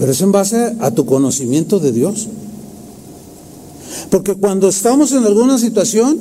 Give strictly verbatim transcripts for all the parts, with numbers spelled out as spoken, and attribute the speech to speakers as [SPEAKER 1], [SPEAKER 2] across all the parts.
[SPEAKER 1] pero es en base a tu conocimiento de Dios. Porque cuando estamos en alguna situación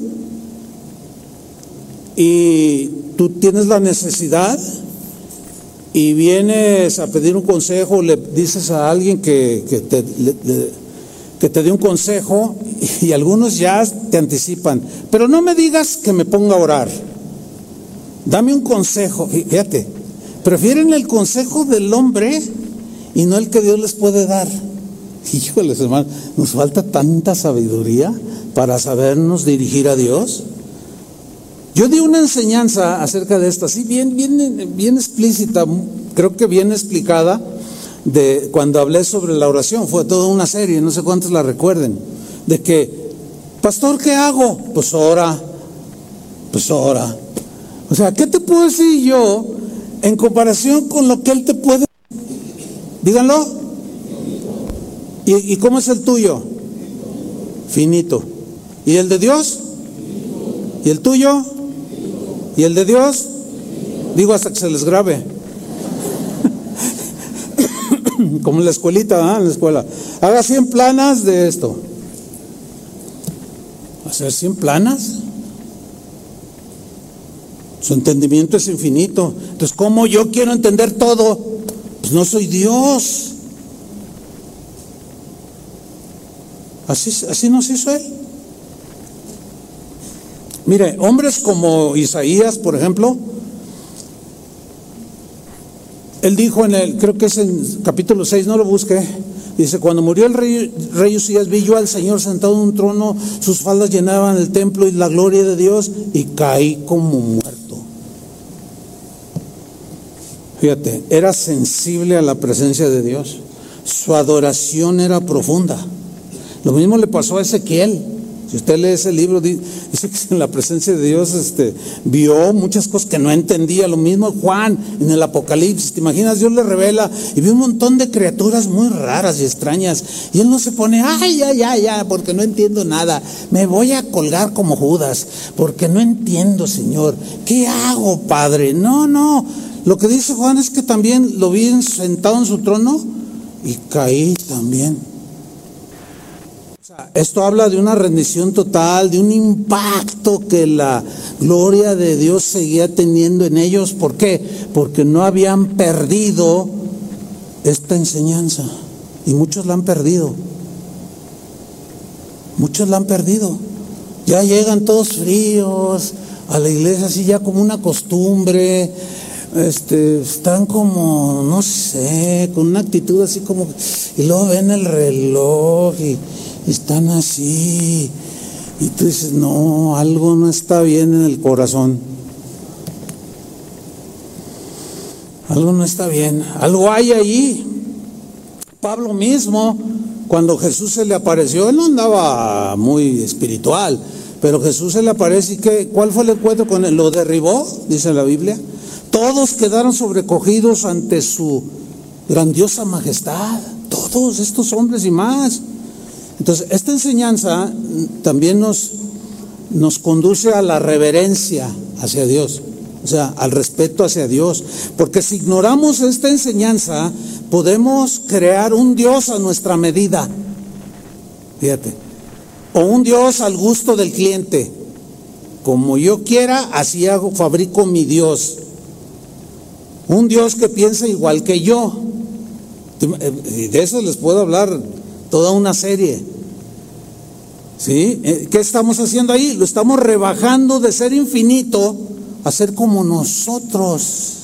[SPEAKER 1] y tú tienes la necesidad y vienes a pedir un consejo, le dices a alguien que, que, te, le, le, que te dé un consejo, y algunos ya te anticipan, pero no me digas que me ponga a orar, dame un consejo. Fíjate, prefieren el consejo del hombre y no el que Dios les puede dar. Híjoles, hermano, nos falta tanta sabiduría para sabernos dirigir a Dios. Yo di una enseñanza acerca de esto, así bien, bien, bien explícita, creo que bien explicada, de cuando hablé sobre la oración. Fue toda una serie, no sé cuántos la recuerden, de que, pastor, ¿qué hago? Pues ora, pues ora. O sea, ¿qué te puedo decir yo en comparación con lo que Él te puede? Díganlo. ¿Y, y cómo es el tuyo? Finito. ¿Y el de Dios? ¿Y el tuyo? ¿Y el de Dios? Digo hasta que se les grabe. Como en la escuelita, ¿eh? En la escuela. Haga cien planas de esto. ¿Hacer cien planas? Su entendimiento es infinito. Entonces, ¿cómo yo quiero entender todo? Pues no soy Dios. Así, así nos hizo Él. Mire, hombres como Isaías, por ejemplo, él dijo en el, creo que es en capítulo seis, no lo busque, dice, cuando murió el rey, rey Usías, vi yo al Señor sentado en un trono, sus faldas llenaban el templo y la gloria de Dios, y caí como muerto. Fíjate, era sensible a la presencia de Dios, su adoración era profunda. Lo mismo le pasó a Ezequiel. Si usted lee ese libro, dice que en la presencia de Dios este, vio muchas cosas que no entendía. Lo mismo Juan en el Apocalipsis. ¿Te imaginas? Dios le revela y vio un montón de criaturas muy raras y extrañas. Y él no se pone, ay, ay, ay, ay, porque no entiendo nada. Me voy a colgar como Judas, porque no entiendo, Señor. ¿Qué hago, Padre? No, no. Lo que dice Juan es que también lo vi sentado en su trono y caí también. Esto habla de una rendición total, de un impacto que la gloria de Dios seguía teniendo en ellos. ¿Por qué? Porque no habían perdido esta enseñanza. Y muchos la han perdido. Muchos la han perdido. Ya llegan todos fríos a la iglesia, así ya como una costumbre. Este, están como, no sé, con una actitud así como, y luego ven el reloj y están así, y tú dices, no, algo no está bien en el corazón, algo no está bien, algo hay allí. Pablo mismo, cuando Jesús se le apareció, él no andaba muy espiritual, pero Jesús se le aparece y ¿qué? ¿Cuál fue el encuentro con él? Lo derribó, dice la Biblia. Todos quedaron sobrecogidos ante su grandiosa majestad, todos estos hombres y más. Entonces, esta enseñanza también nos, nos conduce a la reverencia hacia Dios, o sea, al respeto hacia Dios, porque si ignoramos esta enseñanza, podemos crear un Dios a nuestra medida, fíjate, o un Dios al gusto del cliente, como yo quiera, así hago, fabrico mi Dios, un Dios que piensa igual que yo, y de eso les puedo hablar toda una serie. ¿Sí? ¿Qué estamos haciendo ahí? Lo estamos rebajando de ser infinito a ser como nosotros.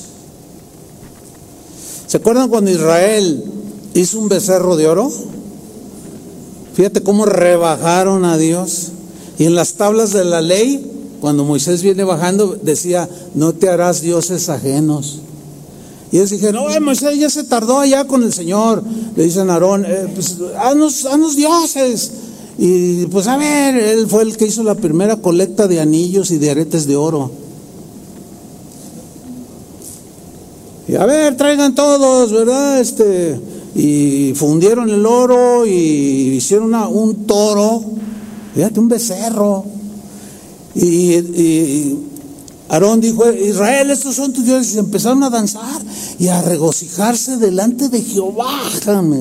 [SPEAKER 1] ¿Se acuerdan cuando Israel hizo un becerro de oro? Fíjate cómo rebajaron a Dios. Y en las tablas de la ley, cuando Moisés viene bajando, decía, no te harás dioses ajenos. Y ellos dijeron, no, Moisés ya se tardó allá con el Señor. Le dicen a Aarón, eh, pues haznos, haznos dioses. Y pues a ver, él fue el que hizo la primera colecta de anillos y de aretes de oro. Y a ver, traigan todos, ¿verdad? Este, y fundieron el oro y hicieron una, un toro, fíjate, un becerro. Y, y Aarón dijo, Israel, estos son tus dioses. Y empezaron a danzar y a regocijarse delante de Jehová.